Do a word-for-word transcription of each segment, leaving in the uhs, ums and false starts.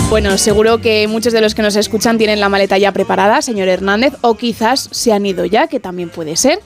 Bueno, seguro que muchos de los que nos escuchan tienen la maleta ya preparada, señor Hernández, o quizás se han ido ya, que también puede ser.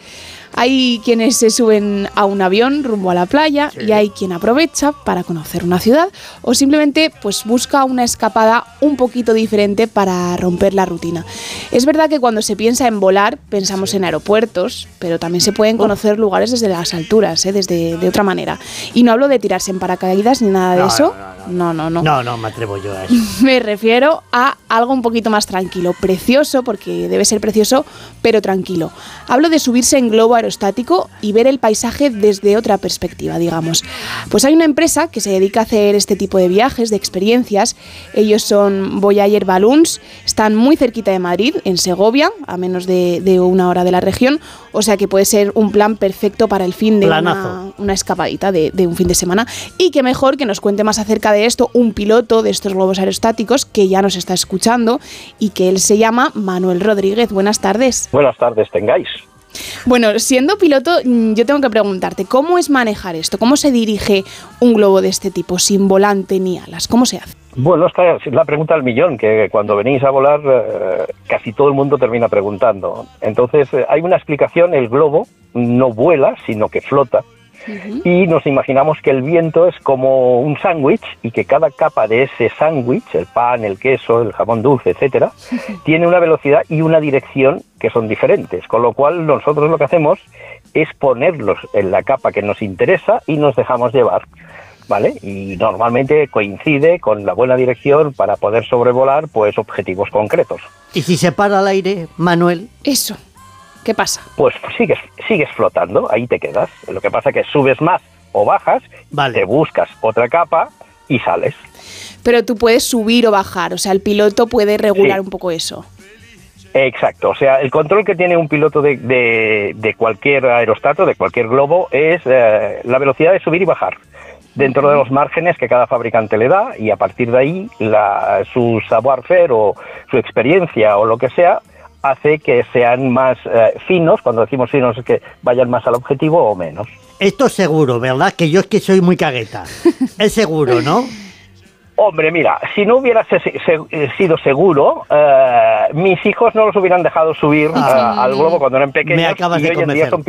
Hay quienes se suben a un avión rumbo a la playa, sí, y hay quien aprovecha para conocer una ciudad o simplemente pues busca una escapada un poquito diferente para romper la rutina. Es verdad que cuando se piensa en volar pensamos, sí, en aeropuertos, pero también se pueden conocer oh. lugares desde las alturas, ¿eh? desde de otra manera. Y no hablo de tirarse en paracaídas ni nada de no, eso. No no no. no, no, no. No, no me atrevo yo a eso. Me refiero a algo un poquito más tranquilo, precioso, porque debe ser precioso, pero tranquilo. Hablo de subirse en globo aerostático y ver el paisaje desde otra perspectiva, digamos. Pues hay una empresa que se dedica a hacer este tipo de viajes, de experiencias. Ellos son Voyager Balloons, están muy cerquita de Madrid, en Segovia, a menos de, de una hora de la región, o sea que puede ser un plan perfecto para el fin de una, una escapadita de, de un fin de semana. Y qué mejor que nos cuente más acerca de esto un piloto de estos globos aerostáticos que ya nos está escuchando y que él se llama Manuel Rodríguez. Buenas tardes. Buenas tardes, tengáis. Bueno, siendo piloto, yo tengo que preguntarte, ¿cómo es manejar esto? ¿Cómo se dirige un globo de este tipo, sin volante ni alas? ¿Cómo se hace? Bueno, esta es la pregunta del millón, que cuando venís a volar eh, casi todo el mundo termina preguntando. Entonces, eh, hay una explicación, el globo no vuela, sino que flota. Uh-huh. Y nos imaginamos que el viento es como un sándwich y que cada capa de ese sándwich, el pan, el queso, el jamón dulce, etcétera, uh-huh, tiene una velocidad y una dirección que son diferentes, con lo cual nosotros lo que hacemos es ponerlos en la capa que nos interesa y nos dejamos llevar, ¿vale? Y normalmente coincide con la buena dirección para poder sobrevolar pues objetivos concretos. ¿Y si se para al aire, Manuel? Eso. ¿Qué pasa? Pues sigues, sigues flotando, ahí te quedas. Lo que pasa es que subes más o bajas, vale, te buscas otra capa y sales. Pero tú puedes subir o bajar, o sea, el piloto puede regular, sí, un poco eso. Exacto, o sea, el control que tiene un piloto de, de, de cualquier aerostato, de cualquier globo, es eh, la velocidad de subir y bajar, dentro uh-huh, de los márgenes que cada fabricante le da, y a partir de ahí la, su savoir-faire o su experiencia o lo que sea, hace que sean más eh, finos. Cuando decimos finos es que vayan más al objetivo o menos. Esto es seguro, ¿verdad? Que yo es que soy muy cagueta. Es seguro, ¿no? Hombre, mira, si no hubiera se, se, sido seguro, eh, mis hijos no los hubieran dejado subir ah, eh, al globo cuando eran pequeños. Me acabas y de hoy en convencer. día son,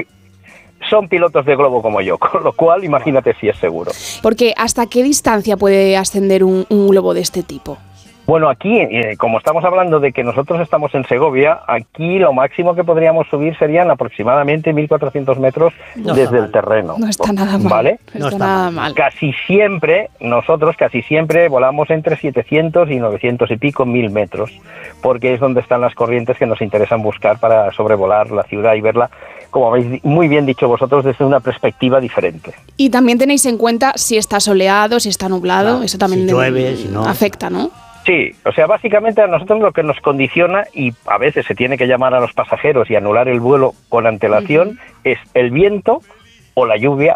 son pilotos de globo como yo, con lo cual imagínate si es seguro. Porque ¿hasta qué distancia puede ascender un, un globo de este tipo? Bueno, aquí, eh, como estamos hablando de que nosotros estamos en Segovia, aquí lo máximo que podríamos subir serían aproximadamente mil cuatrocientos metros no desde el terreno. No está nada mal. ¿Vale? No, no está nada mal. Casi siempre, nosotros casi siempre volamos entre setecientos y novecientos y pico mil metros, porque es donde están las corrientes que nos interesan buscar para sobrevolar la ciudad y verla, como habéis muy bien dicho vosotros, desde una perspectiva diferente. Y también tenéis en cuenta si está soleado, si está nublado, no, eso también si llueve, si no, afecta, ¿no? Sí, o sea, básicamente a nosotros lo que nos condiciona, y a veces se tiene que llamar a los pasajeros y anular el vuelo con antelación, uh-huh, es el viento o la lluvia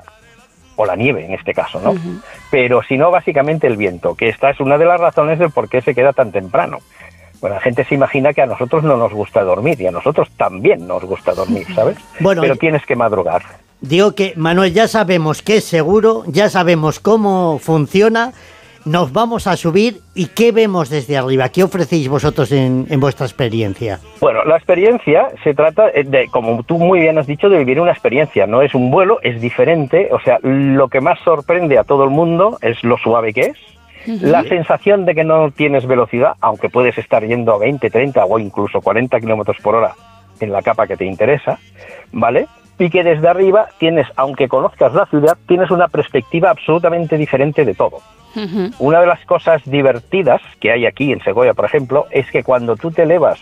o la nieve en este caso, ¿no? Uh-huh. Pero si no, básicamente el viento, que esta es una de las razones de por qué se queda tan temprano. Bueno, la gente se imagina que a nosotros no nos gusta dormir, y a nosotros también nos gusta dormir, ¿sabes? Bueno, pero tienes que madrugar. Digo que, Manuel, ya sabemos que es seguro, ya sabemos cómo funciona. Nos vamos a subir, ¿y qué vemos desde arriba? ¿Qué ofrecéis vosotros en, en vuestra experiencia? Bueno, la experiencia se trata de, como tú muy bien has dicho, de vivir una experiencia. No es un vuelo, es diferente. O sea, lo que más sorprende a todo el mundo es lo suave que es. Uh-huh. La sensación de que no tienes velocidad, aunque puedes estar yendo a veinte, treinta o incluso cuarenta kilómetros por hora en la capa que te interesa, ¿vale? Y que desde arriba tienes, aunque conozcas la ciudad, tienes una perspectiva absolutamente diferente de todo. Uh-huh. Una de las cosas divertidas que hay aquí en Segovia, por ejemplo, es que cuando tú te elevas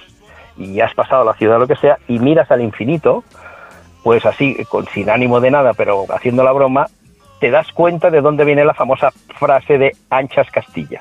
y has pasado la ciudad o lo que sea y miras al infinito, pues así, con, sin ánimo de nada, pero haciendo la broma, te das cuenta de dónde viene la famosa frase de anchas Castilla.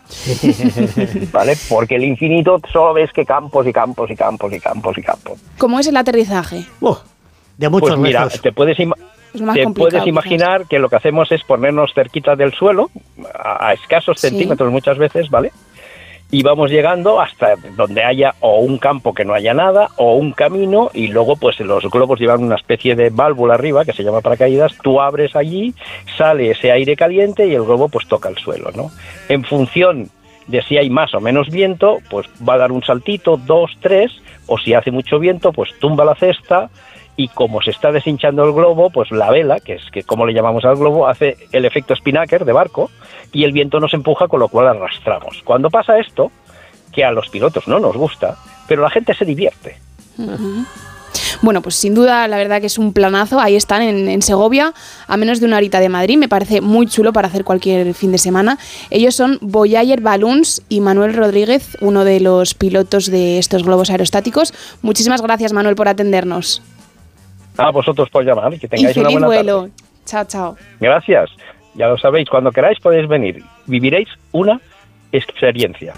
¿Vale? Porque el infinito solo ves que campos y campos y campos y campos y campos. ¿Cómo es el aterrizaje? Uh, de muchos pues mira, metros. te puedes imaginar... Te puedes imaginar quizás que lo que hacemos es ponernos cerquita del suelo, a, a escasos sí. centímetros muchas veces, ¿vale? Y vamos llegando hasta donde haya o un campo que no haya nada, o un camino, y luego pues los globos llevan una especie de válvula arriba, que se llama paracaídas, tú abres allí, sale ese aire caliente y el globo pues toca el suelo, ¿no? En función de si hay más o menos viento, pues va a dar un saltito, dos, tres, o si hace mucho viento, pues tumba la cesta, y como se está deshinchando el globo, pues la vela, que es que como le llamamos al globo, hace el efecto spinnaker de barco, y el viento nos empuja, con lo cual arrastramos. Cuando pasa esto, que a los pilotos no nos gusta, pero la gente se divierte. Uh-huh. Bueno, pues sin duda, la verdad que es un planazo. Ahí están en, en Segovia, a menos de una horita de Madrid. Me parece muy chulo para hacer cualquier fin de semana. Ellos son Voyager Balloons y Manuel Rodríguez, uno de los pilotos de estos globos aerostáticos. Muchísimas gracias, Manuel, por atendernos. A vosotros por llamar y que tengáis y feliz una buena vuelo. tarde. Chao, chao. Gracias. Ya lo sabéis, cuando queráis podéis venir. Viviréis una experiencia.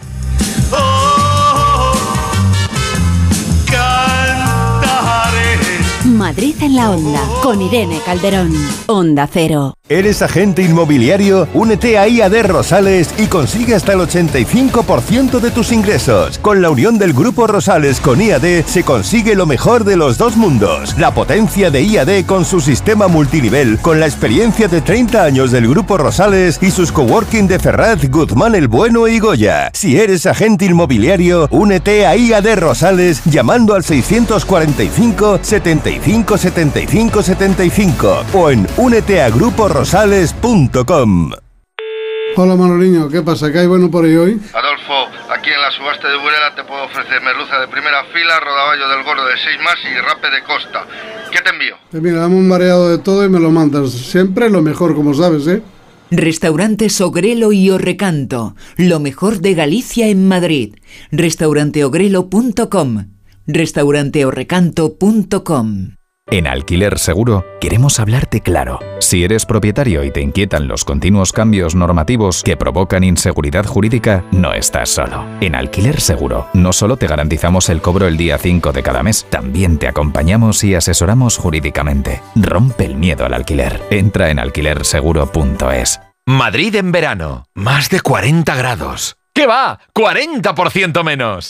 Madrid en la Onda, con Irene Calderón. Onda Cero. ¿Eres agente inmobiliario? Únete a I A D Rosales y consigue hasta el ochenta y cinco por ciento de tus ingresos. Con la unión del Grupo Rosales con I A D se consigue lo mejor de los dos mundos. La potencia de I A D con su sistema multinivel, con la experiencia de treinta años del Grupo Rosales y sus coworking de Ferraz, Guzmán el Bueno y Goya. Si eres agente inmobiliario, únete a I A D Rosales llamando al seiscientos cuarenta y cinco, setenta y cinco, setenta y cinco, setenta y cinco o en únete a grupo rosales punto com. Hola Manoliño, ¿qué pasa? ¿Qué hay bueno por ahí hoy? Adolfo, aquí en la subasta de Burela te puedo ofrecer merluza de primera fila, rodaballo del gordo de seis más y rape de costa. ¿Qué te envío? Pues mira, dame un variado de todo y me lo mandas. Siempre lo mejor, como sabes, ¿eh? Restaurantes Ogrelo y Orrecanto, lo mejor de Galicia en Madrid. restaurante ogrelo punto com, restaurante orrecanto punto com. En Alquiler Seguro queremos hablarte claro. Si eres propietario y te inquietan los continuos cambios normativos que provocan inseguridad jurídica, no estás solo. En Alquiler Seguro no solo te garantizamos el cobro el día cinco de cada mes, también te acompañamos y asesoramos jurídicamente. Rompe el miedo al alquiler. Entra en alquiler seguro punto es. Madrid en verano. Más de cuarenta grados. ¿Qué va? ¡cuarenta por ciento menos!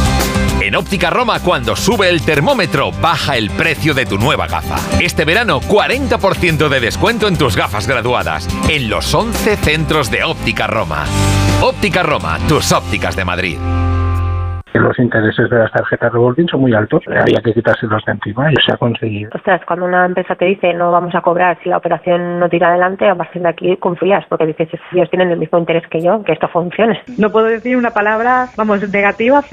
En Óptica Roma, cuando sube el termómetro, baja el precio de tu nueva gafa. Este verano, cuarenta por ciento de descuento en tus gafas graduadas, en los once centros de Óptica Roma. Óptica Roma, tus ópticas de Madrid. Los intereses de las tarjetas revolving son muy altos, había que quitárselos de encima y se ha conseguido. Ostras, cuando una empresa te dice no vamos a cobrar si la operación no tira adelante, a partir de aquí confías, porque dices, ellos tienen el mismo interés que yo, que esto funcione. No puedo decir una palabra, vamos, negativa.